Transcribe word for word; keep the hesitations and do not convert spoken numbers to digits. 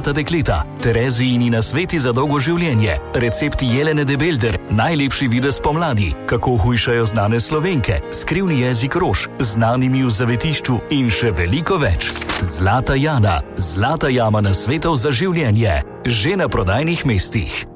zlata dekleta, Terezijini nasveti za dolgo življenje, recepti Jelene de Belder, najlepši videz pomladi, kako hujšajo znane Slovenke, skrivni jezik rož, znanimi v zavetišču in še veliko več. Zlata Jana, zlata jama nasvetov za življenje, že na prodajnih mestih.